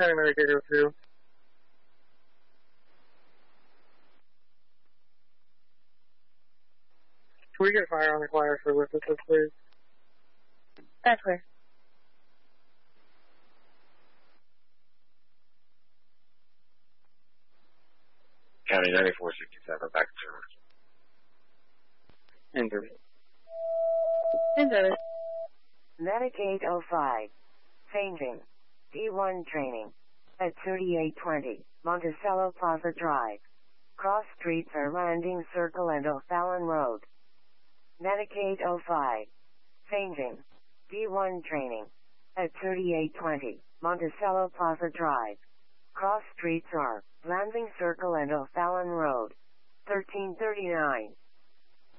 County Medicaid 02. Can we get fire on the choir for witnesses, please? That's clear. County 9467, back to service. In service. In service. Medicaid 05. Changing. D1 training. At 3820, Monticello Plaza Drive. Cross streets are Landing Circle and O'Fallon Road. Medicaid 05. Changing. D1 training. At 3820, Monticello Plaza Drive. Cross streets are Landing Circle and O'Fallon Road. 1339.